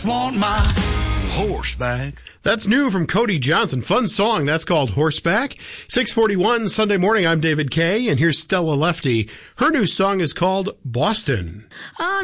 Want my horseback. That's new from Cody Johnson. Fun song. That's called Horseback. 6:41 Sunday morning. I'm David Kay, and here's Stella Lefty. Her new song is called Boston.